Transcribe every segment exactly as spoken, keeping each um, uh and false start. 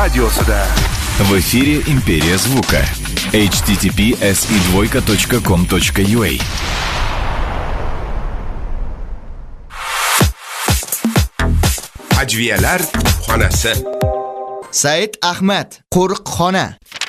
radiosida. В эфире «Империя звука». эйч ти ти пи эс и двойка точка ком точка ю а. Ajviyalar xonasi. Said Ahmad, Qo'riqxona.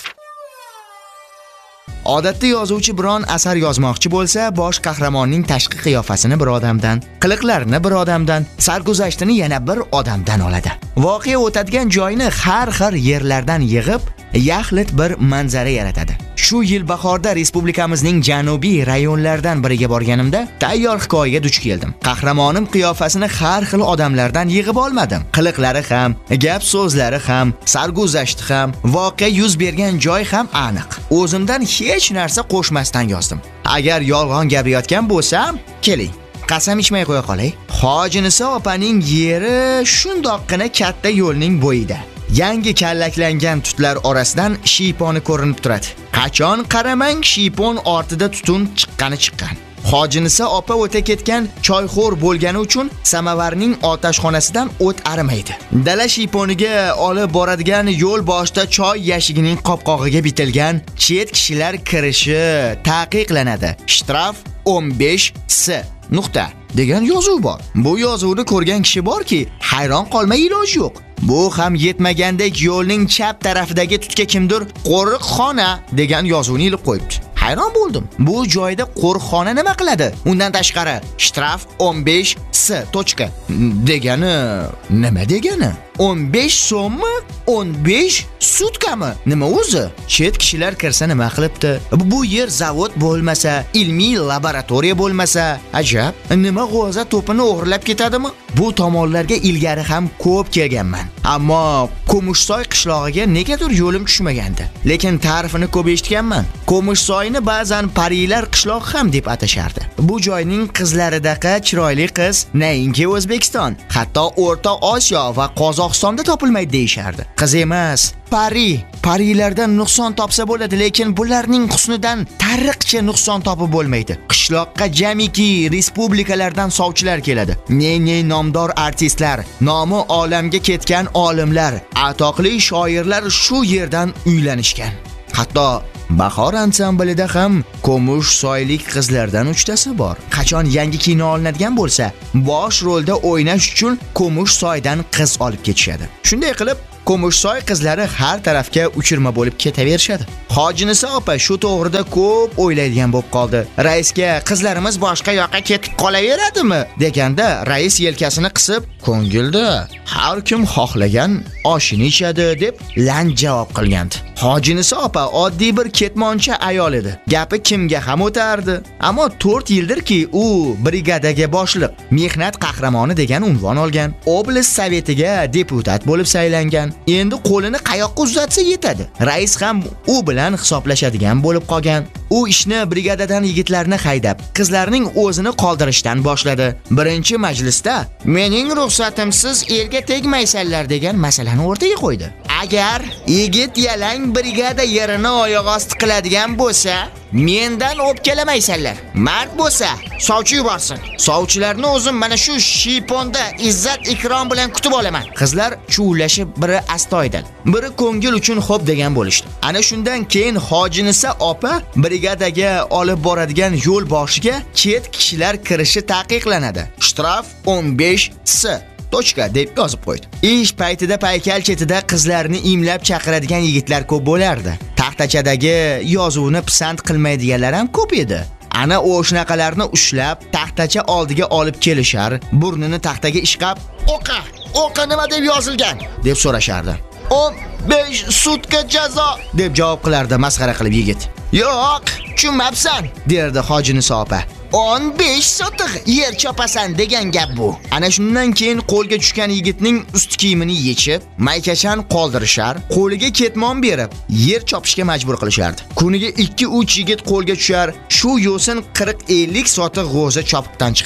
Odatda yozuvchi biron asar yozmoqchi bo'lsa, bosh qahramonning tashqi qiyofasini bir odamdan, qiliqlarini bir odamdan, sarguzashtini yana bir odamdan oladi. Voqea o'tadigan joyni har xil yerlardan yig'ib, yaxlit bir manzara yaratadi. Shu yil bahorda respublikamizning janubiy rayonlaridan biriga borganimda tayyor hikoyaga duch keldim. Qahramonim qiyofasini har xil odamlardan yig'ib olmadim. Qiliqlari ham, gap so'zlari ham, sarguzashti ham, voqea yuz bergan joy ham aniq. O'zimdan hech narsa qo'shmasdan yozdim. Agar yolg'on gapirayotgan bo'lsam, keling, qasam ichmay qo'ya qolay. Hojinisa opaning yeri shundoqqina katta yo'lning bo'yida. Yangi kallaklangan tutlar orasidan shiyponi ko'rinib turadi. Qachon qaramang shiypon ortida tutun chiqqani chiqqan. Hojinisa opa o'ta ketgan choyxo'r bo'lgani uchun samovarning otashxonasidan o't arimaydi. Dala shiyponiga olib boradigan yo'l boshida choy yashigining qopqog'iga bitilgan chet kishilar kirishi taqiqlanadi. Shtraf o'n besh S nuqta degan yozuv bor. Bu yozuvni ko'rgan kishi borki, hayron qolmay iloj yo'q. Bu ham yetmagandek yo'lning chap tarafidagi tutga kimdir qo'riqxona degan yozuvni ilib qo'yibdi. Hayron bo'ldim. Bu joyda qo'riqxona nima qiladi? Undan tashqari shtraf o'n besh S tochka degani nima degani? o'n besh so'mmi? o'n besh sutkami? Nima o'zi? Chet kishilar kirsa nima qilibdi? Bu yer zavod bo'lmasa, ilmiy laboratoriya bo'lmasa, ajab, nima g'o'za to'pini o'g'irlab ketadimi? Bu tomonlarga ilgari ham ko'p kelganman. Ammo Qo'mushsoy qishlog'iga negadir yo'lim tushmagandi. Lekin ta'rifini ko'p eshitganman. Qo'mushsoyni ba'zan parilar qishlog'i ham deb atashardi. Bu joyning qizlaridaqa chiroyli qiz nainki O'zbekiston, hatto O'rta Osiyo va Qozog'istonda topilmaydi deyishardi. Qiz emas, pari. Parilardan nuqson topsa bo'ladi, lekin bularning husnidan tariqcha nuqson topib bo'lmaydi. Qishloqqa jamiki respublikalardan sovchilar keladi. Ne-ne nomdor artistlar, nomi olamga ketgan olimlar, atoqli shoirlar shu yerdan uylanishgan. Hatto Bahor ansamblida ham Qo'mushsoylik qizlardan uchtasi bor. Qachon yangi kino olinadigan bo'lsa, bosh rolda o'ynash uchun Qo'mushsoydan qiz olib ketishadi. Shunday qilib, Qo'mushsoy qizlari har tarafga uchirma bo'lib ketaverishadi. Hojinisa opa shu to'g'rida ko'p o'ylaydigan bo'lib qoldi. Raisga qizlarimiz boshqa yoqqa ketib qolaveradimi deganda, rais yelkasini qisib, ko'ngilda har kim xohlagan oshini ichadi deb lan javob qilgandi. Hojinisa opa oddiy bir ketmoncha ayol edi. Gapi kimga ham o'tardi. Ammo to'rt yildirki u brigadaga boshliq, mehnat qahramoni degan unvon olgan. Oblast sovetiga deputat bo'lib saylangan. Endi qo'lini qayoqqa uzatsa yetadi. Rais ham u bilan hisoblashadigan bo'lib qolgan. U ishni brigadadan yigitlarni haydab, qizlarning o'zini qoldirishdan boshladi. Birinchi majlisda mening ruxsatimsiz erga tegmaysanlar degan masalani o'rtaga qo'ydi. Agar yigit yalang brigada yerini oyoq osti qiladigan bo'lsa, mendan o'pkalamaysanlar. Mard bo'lsa, sovchi yuborsin. Sovchilarni o'zim mana shu shiyponda izzat ikrom bilan kutib olaman. Qizlar chuvlashib, biri astoydil, biri ko'ngil uchun xo'p degan bo'lishdi. Ana shundan keyin Hojinisa opa brigadaga olib boradigan yo'l boshiga chet kishilar kirishi taqiqlanadi. Shtraf o'n besh S tochka deb yozib qo'ydi. Ish paytida paykal chetida qizlarni imlab chaqiradigan yigitlar ko'p bo'lardi. Taxtachadagi yozuvni pisand qilmaydiganlar ham ko'p edi. Ana o'shnaqalarni ushlab, taxtacha oldiga olib kelishar, burnini taxtaga ishqab, "O'qa, o'qa nima deb yozilgan?" deb so'rashardi. o'n besh sutka jazo deb javob qilardi masxara qilib yigit. "Yo'q, tushunmabsan", derdi Hojinisa opa. o'n besh sotiq yer chopasan degan gap bu. Ana shundan keyin qo'lga tushgan yigitning ust kiyimini yechib, maykachan qoldirishar, qo'liga ketmon berib, yer chopishga majbur qilishardi. Kuniga ikki uch yigit qo'lga tushar, shu yo'sin qirq ellik sotiq g'o'za chopibdan chiqardi.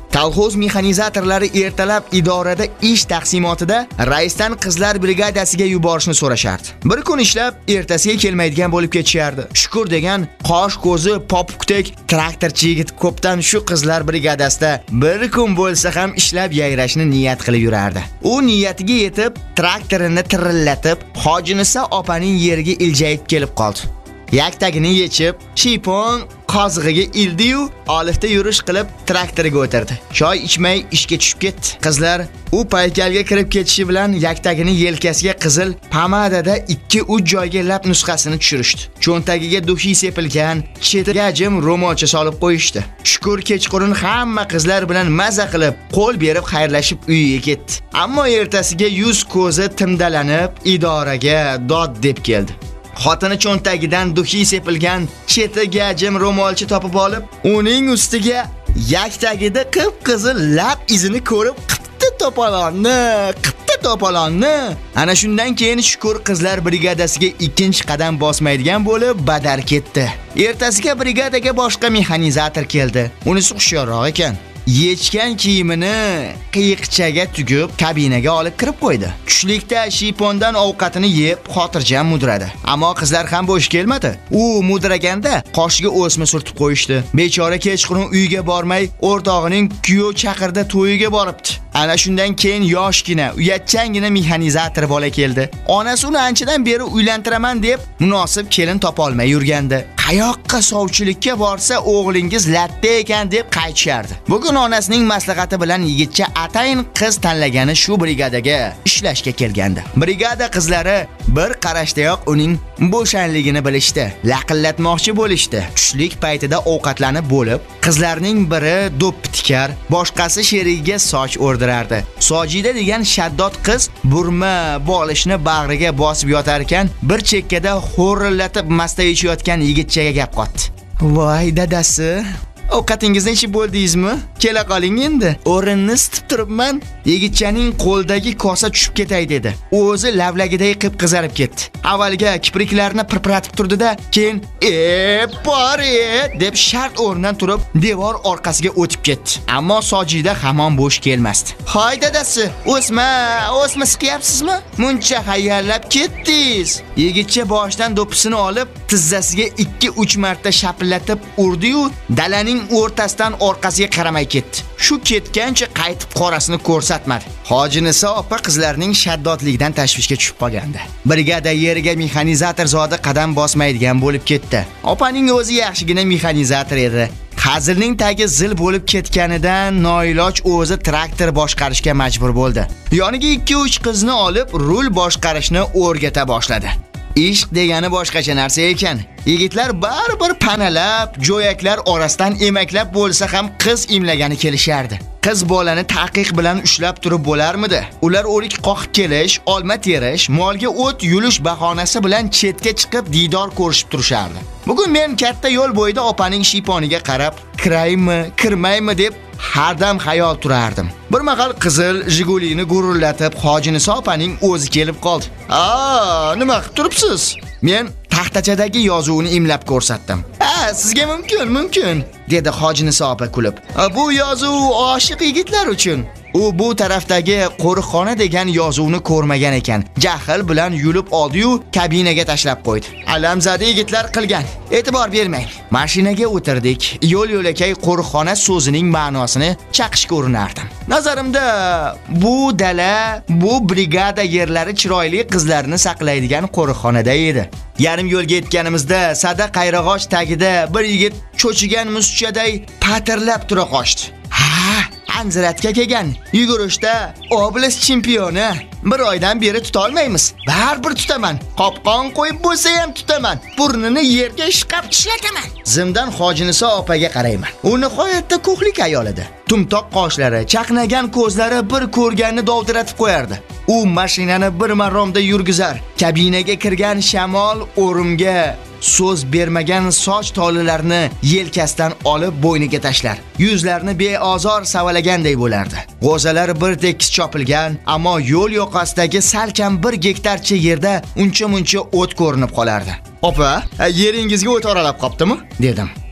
Kolxoz mexanizatorlari ertalab idorada ish taqsimotida raisdan qizlar brigadasiga yuborishni so'rashardi. Bir kun ishlab ertasiga kelmaydigan bo'lib ketishardi. Shukur degan qosh ko'zi popukdek traktorchi yigit ko'pdan shu qizlar brigadasida bir kun bo'lsa ham ishlab yayrashni niyat qilib yurardi. U niyatiga yetib, traktorini tirillatib, Hojinisa opaning yeriga iljayib kelib qoldi. Yaktagini yechib, shipon qozig'iga ildi-yu, olifta yurish qilib traktoriga o'tirdi. Choy ichmay ishga tushib ketdi. Qizlar u paykalga kirib ketishi bilan yaktagini yelkasiga qizil pomadada ikki uch joyga lab nusxasini tushirishdi. Cho'ntagiga duhi sepilgan, chetiga jim ro'molcha solib qo'yishdi. Shukur kechqurun hamma qizlar bilan maza qilib, qo'l berib xayrlashib uyiga ketdi. Ammo ertasiga yuz ko'zi timdalanib, idoraga dod deb keldi. Xotini cho'ntagidan duhi sepilgan chetiga jim ro'molcha topib olib, uning ustiga yaktagida qip-qizil lab izini ko'rib, qipti to'polonni, qipti to'polonni. Ana shundan keyin Shukur qizlar brigadasiga ikkinchi qadam bosmaydigan bo'lib, badar ketdi. Ertasiga brigadaga boshqa mexanizator keldi. Unisi hushyorroq ekan. Yechgan kiyimini qiyiqchaga tugib, kabinaga olib kirib qo'ydi. Tushlikda shipondan ovqatini yeb, xotirjam mudradi. Ammo qizlar ham bo'sh kelmadi. U mudraganda qoshiga o'sma surtib qo'yishdi. Bechora kechqurun uyiga bormay, o'rtog'ining kuyov chaqirda to'yiga boribdi. Ana shundan keyin yoshgina, uyatchangina mexanizator bola keldi. Onasi uni anchadan beri uylantiraman deb munosib kelin topa olmay yurgandi. Qayoqqa sovchilikka borsa o'g'lingiz latta ekan deb qaytishardi. Bugun onasining maslahati bilan yigitcha atayin qiz tanlagani shu brigadaga ishlashga kelgandi. Brigada qizlari bir qarashdayoq uning bo'shanligini bilishdi, laqillatmoqchi bo'lishdi. Tushlik paytida ovqatlanib bo'lib, qizlarning biri do'ppitikar, boshqasi sherigiga soch o'rdirardi. Sojida degan shaddod qiz burma bolishni bag'riga bosib yotar ekan, bir chekkada xo'rillatib masta ichayotgan yigitchaga gap qotdi. Voy dadasi, ovqatingizni ichib bo'ldingizmi? Kela qoling endi. O'rinni isitib turibman. Yigitchaning qo'ldagi kosa tushib ketay dedi. O'zi lavlagiday qip-qizarib ketdi. Avvaliga kipriklarni pirpiratib turdi-da, keyin "E, bori" deb shart o'rnidan turib, devor orqasiga o'tib ketdi. Ammo Sojida hamon bo'sh kelmasdi. "Hoy dadasi, o'sma, o'sma siqyapsizmi? Muncha hayyallab ketdingiz." Yigitcha boshidan do'ppisini olib, tizzasiga ikki uch marta shapillatib urdi-yu, dalaning o'rtasidan orqasiga qaramay ketdi. Shu ketgancha qaytib qorasini ko'rsatmadi. Hojinisa opa qizlarning shaddodlikdan tashvishga tushib qolgandi. Brigada yeriga mexanizator zodi qadam bosmaydigan bo'lib ketdi. Opaning o'zi yaxshigina mexanizator edi. Hazilning tagi zil bo'lib ketganidan noiloj o'zi traktor boshqarishga majbur bo'ldi. Yoniga ikki uch qizni olib rul boshqarishni o'rgata boshladi. Ish degani boshqacha narsa ekan. Yigitlar baribir panalab, jo'yaklar orasidan emaklab bo'lsa ham qiz imlagani kelishardi. Qiz bolani taqiq bilan ushlab turib bo'larmidi? Ular o'rik qoqib kelish, olma terish, molga o't yulish bahonasi bilan chetga chiqib didor ko'rishib turishardi. Bugun men katta yo'l bo'yida opaning shiponiga qarab, kiraymi, kirmaymi deb har dam xayol turardim. Bir mahal qizil Jigulini gurullatib Hojinisa opaning o'zi kelib qoldi. "Aa, nima qilib turibsiz?" Men taxtachadagi yozuvni imlab ko'rsatdim. "Ha, sizga mumkin, mumkin", dedi Hojinisa opa kulib. "Bu yozuv oshiq yigitlar uchun." U bu tarafdagi qo'riqxona degan yozuvni ko'rmagan ekan. Jahl bilan yulib oldi-yu, kabinaga tashlab qo'ydi. Alamzada yigitlar qilgan. E'tibor bermang. Mashinaga o'tirdik. Yo'l-yo'lakay qo'riqxona so'zining ma'nosini chaqishga urinardim. Nazarimda bu dala, bu brigada yerlari chiroyli qizlarni saqlaydigan qo'riqxonada edi. Yarim yo'lga yetganimizda sada qayrag'och tagida bir yigit cho'chigan muschaday patirlab tura qochdi. Ha, anziratga kelgan. Yugurishda oblast chempioni. Bir oydan beri tuta olmaymiz. Baribir tutaman. Qopqon qo'yib bo'lsa ham tutaman. Burnini yerga ishqab tishlataman. Zimdan Hojinisa opaga qarayman. U nihoyatda ko'hlik ayol edi. Tumtoq qoshlari, chaqnagan ko'zlari bir ko'rganni dovdiratib qo'yardi. U mashinani bir maromda yurgizar. Kabinaga kirgan shamol o'rimga so'z bermagan soch tolalarini yelkasidan olib bo'yniga tashlar. Yuzlarini beozor savalaganday bo'lardi. G'o'zalar bir tekis chopilgan, ammo yo'l yoqasidagi salkam bir gektarcha yerda uncha-muncha o't ko'rinib qolardi. "Opa, yeringizga o't oralab qoptimi?" dedim.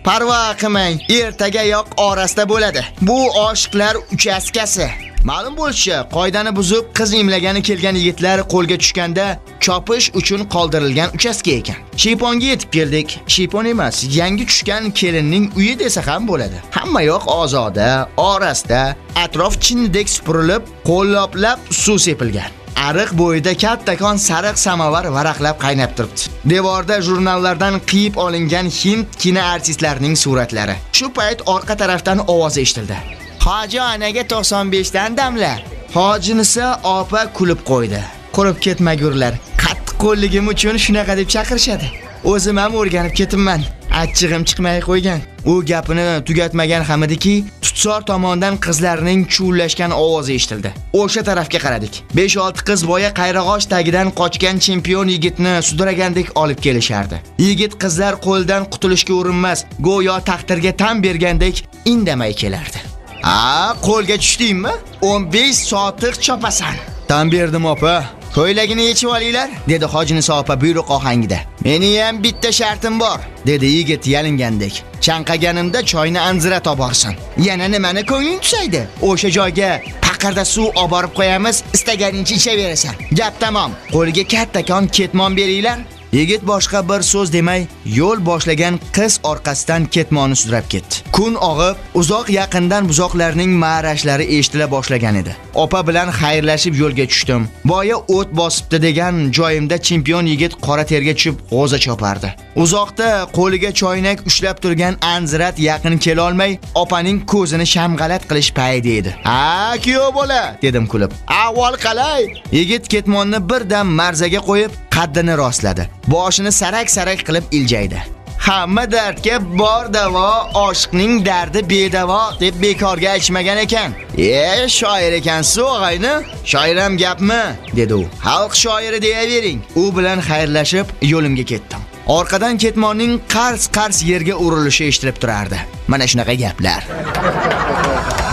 Parvo qilmang, ertaga yoq orasida bo'ladi. Bu oshiqlar uchastkasi. Ma'lum bo'lishicha, qoidani buzib qiz imlagani kelgan yigitlar qo'lga tushganda chopish uchun qoldirilgan uchastka ekan. Shiponga yetib keldik. Shipon emas, yangi tushgan kelinning uyi desa ham bo'ladi. Hamma yoq ozoda, orasida, atrof chinnidek supurilib, qo'lloplab suv sepilgan. Ariq bo'yida kattakon sariq samovar varaqlab qaynab turibdi. Devorda jurnallardan qiyib olingan hind kino artistlarining suratlari. Shu payt orqa tarafdan ovoz eshitildi. Hoji onaga to'qson besh dan damlar. Hojinisa opa kulib qo'ydi. Qurib ketmagurlar. Qattiq qo'lligim uchun shunaqa deb chaqirishadi. O'zim ham o'rganib ketibman. Achchig'im chiqmay qo'ygan. U gapini tugatmagan hamidiki, tutsor tomondan qizlarning chuvlashgan ovozi eshitildi. O'sha tarafga qaradik. besh olti qiz boya qayrag'och tagidan qochgan chempion yigitni sudragandek olib kelishardi. Yigit qizlar qo'ldan qutulishga urinmas, go'yo taqdirga tan bergandek indamay kelardi. "A, qo'lga tushdingmi? o'n besh sotiq chopasan." "Tan berdim opa. Ko'ylagini yechib olinglar", dedi Hojinisa opa buyruq ohangida. "Meni ham bitta shartim bor", dedi yigit yalingandek. "Chanqaganimda choyni anzira toborsin. Yana nimani ko'ngling tusaydi? O'sha joyga paqirda suv olib borib qo'yamiz, istaganingcha ichaverasan. Gap tamom. Qo'liga kattakon ketmon beringlar." Yigit boshqa bir so'z demay, yo'l boshlagan qiz orqasidan ketmonni sudrab ketdi. Kun og'ib, uzoq yaqindan buzoqlarning ma'rashlari eshitila boshlagan edi. Opa bilan xayrlashib yo'lga tushdim. Boya o't bosibdi degan joyimda chempion yigit qora terga tushib g'o'za chopardi. Uzoqda qo'liga choynak ushlab turgan Anzirat yaqin kela olmay, opaning ko'zini shamg'alat qilish paydi edi. "Ha, kuyov bola", dedim kulib. "Ahvol qalay?" Yigit ketmonni birdan marzaga qo'yib, qaddini rostladi. Boshini sarak-sarak qilib iljaydi. "Hamma dardga bor davo, oshiqning dardi bedavo" deb bekorga aytmagan ekan. "E, shoir ekansiz o'g'ayni? Shoiram gapmi?" dedi u. "Xalq shoiri deyavering." U bilan xayrlashib yo'limga ketdim. Orqadan ketmonning qars-qars yerga urilishi eshitilib turardi. Mana shunaqa gaplar.